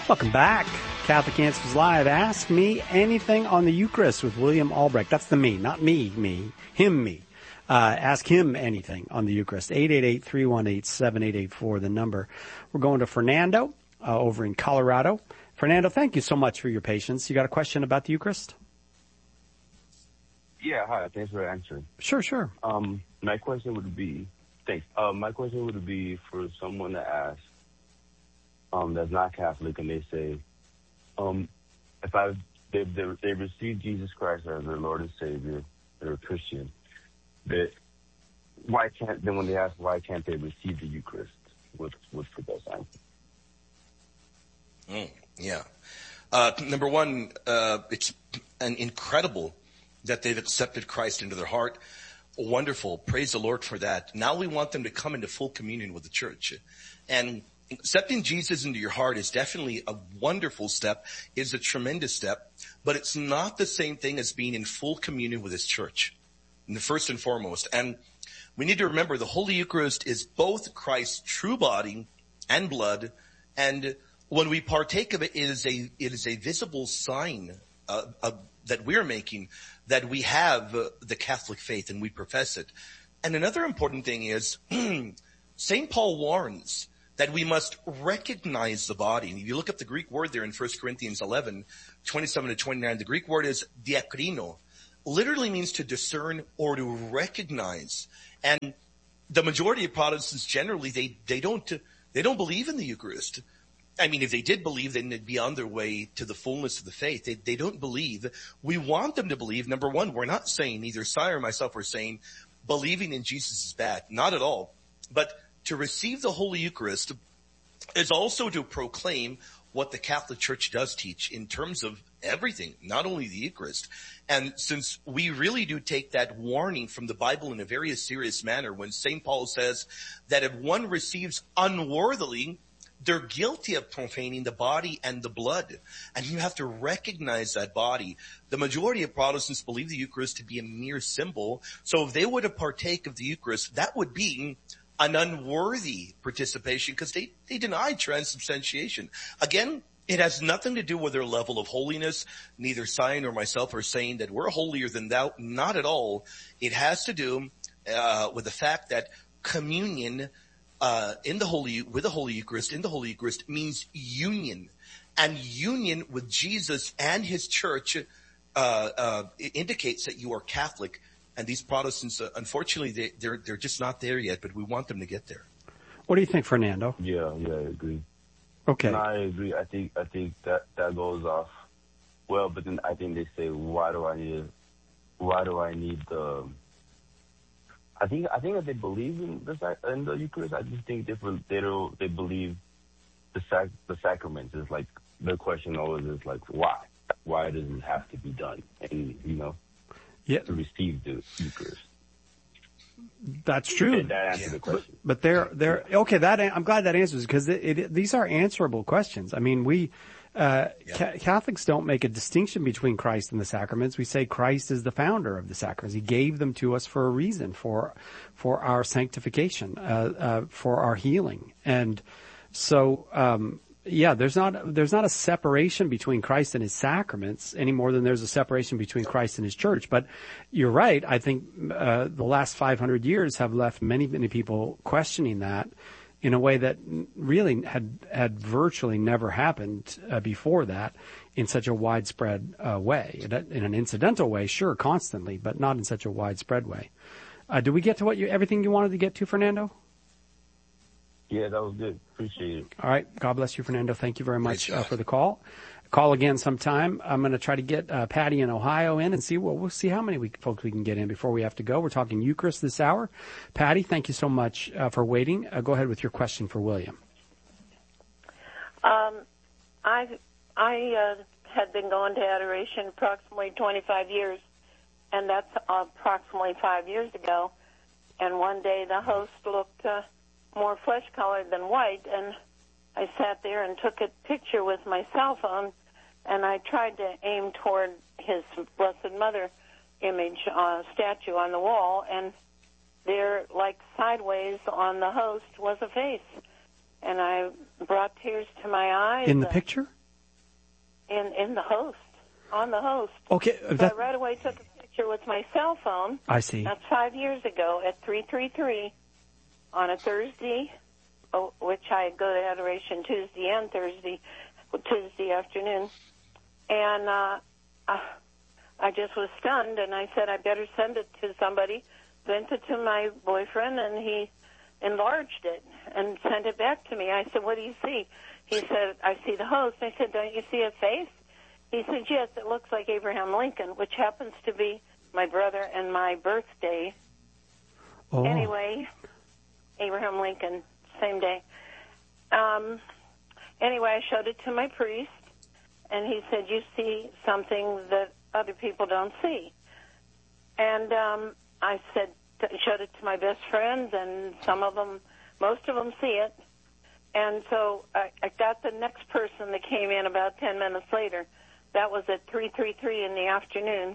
Welcome back. Catholic Answers Live. Ask me anything on the Eucharist with William Albrecht. That's the me, not me. Ask him anything on the Eucharist. 888-318-7884, the number. We're going to Fernando over in Colorado. Fernando, thank you so much for your patience. You got a question about the Eucharist? Yeah, hi. Thanks for answering. Sure. My question would be, my question would be for someone to ask that's not Catholic, and they say, if they received Jesus Christ as their Lord and Savior, they're a Christian, when they ask why can't they receive the Eucharist, what's the best answer? Number one, it's incredible that they've accepted Christ into their heart. Wonderful. Praise the Lord for that. Now we want them to come into full communion with the church. And accepting Jesus into your heart is definitely a wonderful step, is a tremendous step, but it's not the same thing as being in full communion with his church, first and foremost. And we need to remember the Holy Eucharist is both Christ's true body and blood, and when we partake of it, it is a visible sign that we're making that we have the Catholic faith and we profess it. And another important thing is St. Paul warns that we must recognize the body. And if you look up the Greek word there in 1 Corinthians 11, 27 to 29, the Greek word is diakrino, literally means to discern or to recognize. And the majority of Protestants generally, they don't believe in the Eucharist. I mean, if they did believe, then they'd be on their way to the fullness of the faith. They don't believe. We want them to believe. Number one, we're not saying, either Cy or myself are saying, believing in Jesus is bad. Not at all. But to receive the Holy Eucharist is also to proclaim what the Catholic Church does teach in terms of everything, not only the Eucharist. And since we really do take that warning from the Bible in a very serious manner, when St. Paul says that if one receives unworthily, they're guilty of profaning the body and the blood. And you have to recognize that body. The majority of Protestants believe the Eucharist to be a mere symbol. So if they were to partake of the Eucharist, that would be an unworthy participation because they deny transubstantiation. Again, it has nothing to do with their level of holiness. Neither Cy nor myself are saying that we're holier than thou. Not at all. It has to do with the fact that communion with the Holy Eucharist means union, and union with Jesus and his church indicates that you are Catholic. And these Protestants, unfortunately, they're just not there yet, but we want them to get there. What do you think, Fernando? Yeah, I agree. Okay. No, I agree. I think that goes off well, but then I think they say, why do I need the? I think that they believe in the Eucharist. I just think they believe the sacraments. It's like the question always is like, why? Why does it have to be done? And to receive the Eucharist. That's true. Did that answer the question? But they're okay. I'm glad that answers, because these are answerable questions. I mean, Catholics don't make a distinction between Christ and the sacraments. We say Christ is the founder of the sacraments. He gave them to us for a reason, for our sanctification, for our healing. And so, there's not a separation between Christ and his sacraments any more than there's a separation between Christ and his church. But you're right. I think the last 500 years have left many, many people questioning that in a way that really had virtually never happened before that in such a widespread way. In an incidental way, sure, constantly, but not in such a widespread way. Did we get to everything you wanted to get to, Fernando? Yeah, that was good. Appreciate it. All right. God bless you, Fernando. Thank you very much for the call. Call again sometime. I'm going to try to get Patty in Ohio in and we'll see how many folks we can get in before we have to go. We're talking Eucharist this hour. Patty, thank you so much for waiting. Go ahead with your question for William. I had been going to adoration approximately 25 years, and that's approximately 5 years ago. And one day the host looked more flesh-colored than white, and I sat there and took a picture with my cell phone, and I tried to aim toward his Blessed Mother image statue on the wall, and there, like sideways on the host, was a face. And I brought tears to my eyes. In the picture? in the host, on the host. Okay. So I right away took a picture with my cell phone. I see. That's 5 years ago at 3:33 on a Thursday, which I go to adoration Tuesday and Tuesday afternoon. And I just was stunned, and I said I better send it to somebody. Sent it to my boyfriend, and he enlarged it and sent it back to me. I said, what do you see? He said, I see the host. I said, don't you see a face? He said, yes, it looks like Abraham Lincoln, which happens to be my brother and my birthday. Oh. Anyway, Abraham Lincoln, same day. Anyway, I showed it to my priest, and he said, you see something that other people don't see. And I showed it to my best friends, and most of them see it. And so I got the next person that came in about 10 minutes later. That was at 3:33 in the afternoon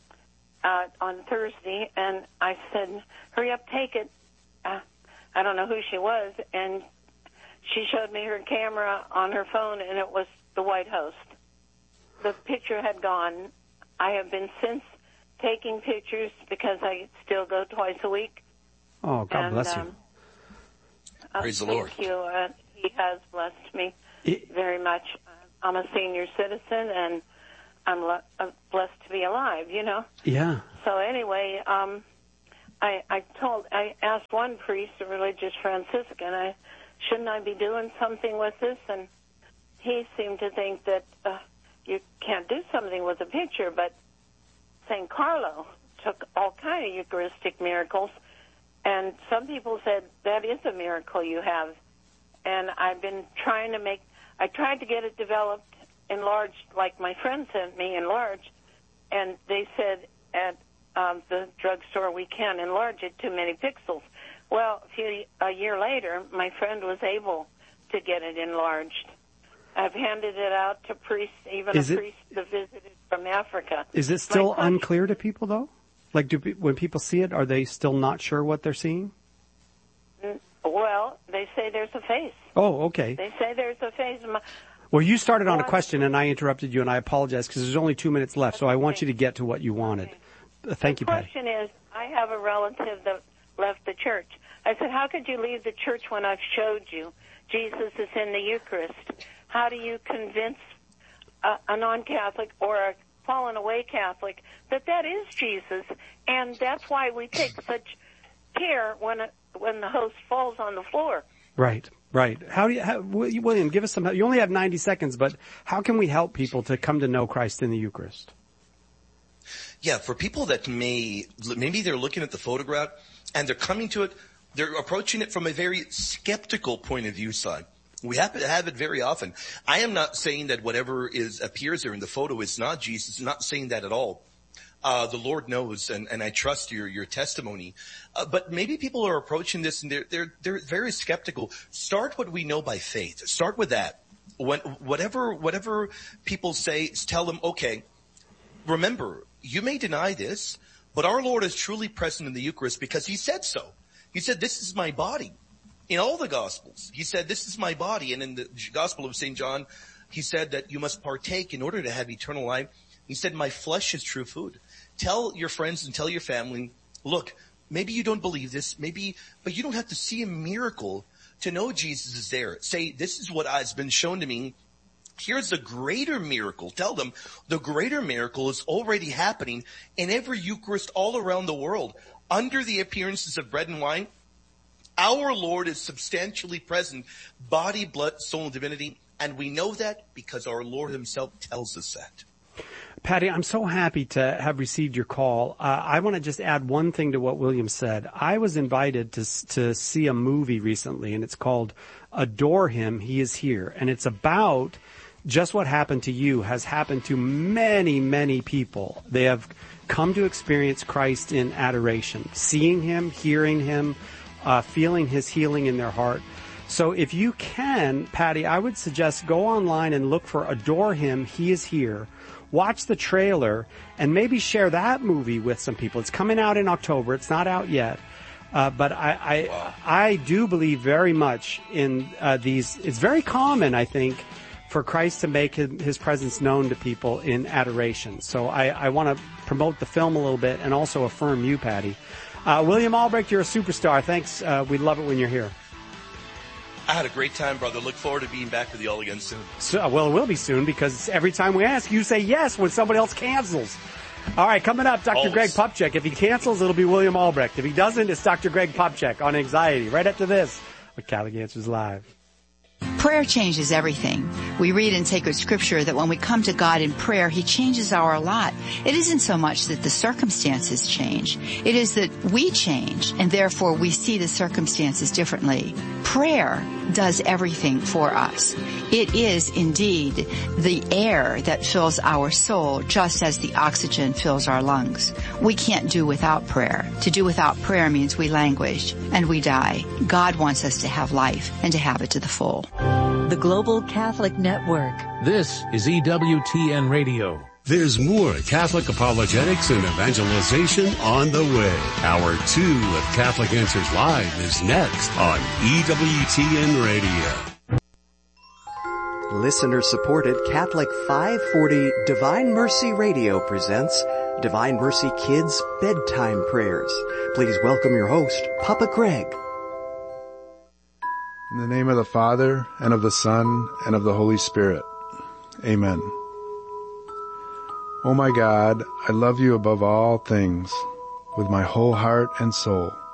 on Thursday, and I said, hurry up, take it. I don't know who she was, and she showed me her camera on her phone, and it was the White Host. The picture had gone. I have been since taking pictures because I still go twice a week. Oh, God bless you. Praise the Lord. Thank you. He has blessed me very much. I'm a senior citizen, and I'm blessed to be alive, you know? Yeah. So anyway, I asked one priest, a religious Franciscan, shouldn't I be doing something with this? And he seemed to think that you can't do something with a picture, but St. Carlo took all kind of Eucharistic miracles, and some people said that is a miracle you have. And I've been I tried to get it developed, enlarged, like my friend sent me, enlarged, and they said at the drugstore we can't enlarge it too many pixels. Well, a year later, my friend was able to get it enlarged. I've handed it out to priests, even a priest that visited from Africa. Is it still unclear to people, though? Like, when people see it, are they still not sure what they're seeing? Well, they say there's a face. Oh, okay. They say there's a face. Well, you started on a question, and I interrupted you, and I apologize because there's only 2 minutes left, so I want you to get to what you wanted. Okay. Thank you, Patty. The question is, I have a relative that left the church. I said, how could you leave the church when I've showed you Jesus is in the Eucharist? How do you convince a non-Catholic or a fallen-away Catholic that is Jesus? And that's why we take such care when the host falls on the floor. Right. William, give us some help. You only have 90 seconds, but how can we help people to come to know Christ in the Eucharist? Yeah, for people that maybe they're looking at the photograph and they're coming to it, they're approaching it from a very skeptical point of view side. We happen to have it very often. I am not saying that whatever appears there in the photo is not Jesus. I'm not saying that at all. The Lord knows, and I trust your testimony. But maybe people are approaching this and they're very skeptical. Start what we know by faith. Start with that. Whatever people say, tell them, okay, remember, you may deny this, but our Lord is truly present in the Eucharist because He said so. He said, this is my body. In all the Gospels, He said, this is my body. And in the Gospel of St. John, He said that you must partake in order to have eternal life. He said, my flesh is true food. Tell your friends and tell your family, look, maybe you don't believe this, but you don't have to see a miracle to know Jesus is there. Say, this is what has been shown to me. Here's the greater miracle. Tell them the greater miracle is already happening in every Eucharist all around the world. Under the appearances of bread and wine, our Lord is substantially present, body, blood, soul, and divinity. And we know that because our Lord Himself tells us that. Patty, I'm so happy to have received your call. I want to just add one thing to what William said. I was invited to see a movie recently, and it's called Adore Him, He is Here. And it's about just what happened to you has happened to many, many people. They have come to experience Christ in adoration, seeing Him, hearing Him, feeling His healing in their heart. So if you can, Patty, I would suggest go online and look for Adore Him, He is Here. Watch the trailer and maybe share that movie with some people. It's coming out in October. It's not out yet. But I do believe very much in these. It's very common, I think, for Christ to make his presence known to people in adoration. So I want to promote the film a little bit and also affirm you, Patty. William Albrecht, you're a superstar. Thanks. We love it when you're here. I had a great time, brother. Look forward to being back with you all again soon. So, well, it will be soon because every time we ask, you say yes when somebody else cancels. All right, coming up, Dr. Always. Greg Popcak. If he cancels, it'll be William Albrecht. If he doesn't, it's Dr. Greg Popcak on anxiety. Right after this, with Catholic Answers Live. Prayer changes everything. We read in sacred scripture that when we come to God in prayer, He changes our lot. It isn't so much that the circumstances change. It is that we change, and therefore we see the circumstances differently. Prayer does everything for us. It is indeed the air that fills our soul, just as the oxygen fills our lungs. We can't do without prayer. To do without prayer means we languish and we die. God wants us to have life and to have it to the full. The Global Catholic Network. This is EWTN Radio. There's more Catholic apologetics and evangelization on the way. Hour 2 of Catholic Answers Live is next on EWTN Radio. Listener-supported Catholic 540 Divine Mercy Radio presents Divine Mercy Kids Bedtime Prayers. Please welcome your host, Papa Greg. In the name of the Father, and of the Son, and of the Holy Spirit. Amen. O my God, I love you above all things, with my whole heart and soul.